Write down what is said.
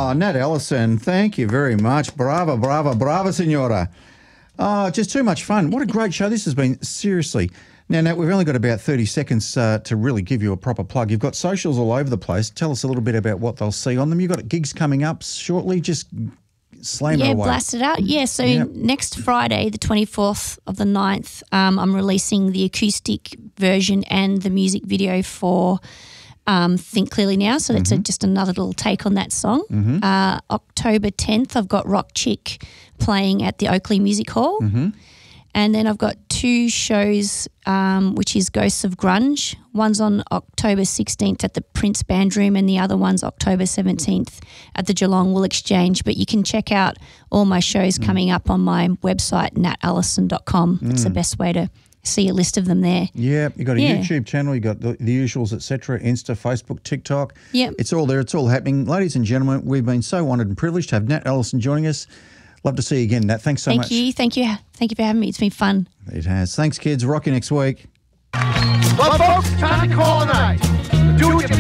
Oh, Nat Ellison, thank you very much. Brava, brava, brava, signora. Oh, just too much fun. What a great show this has been, seriously. Now, Nat, we've only got about 30 seconds to really give you a proper plug. You've got socials all over the place. Tell us a little bit about what they'll see on them. You've got gigs coming up shortly. Just slam it away. Yeah, blast it out. Yeah, so next Friday, the 24th of the 9th, I'm releasing the acoustic version and the music video for Think Clearly Now. So that's just another little take on that song. October 10th, I've got Rock Chick playing at the Oakley Music Hall. And then I've got 2 shows, which is Ghosts of Grunge. One's on October 16th at the Prince Band Room and the other one's October 17th at the Geelong Wool Exchange. But you can check out all my shows coming up on my website, natallison.com. It's the best way to see a list of them there. Yeah, you've got a YouTube channel, you've got the usuals, etc., Insta, Facebook, TikTok. Yep. It's all there. It's all happening. Ladies and gentlemen, we've been so honoured and privileged to have Nat Ellison joining us. Love to see you again, Nat. Thanks so much. Thank you for having me. It's been fun. It has. Thanks, kids. Rock you next week. Well, folks, time to call a night. Do what you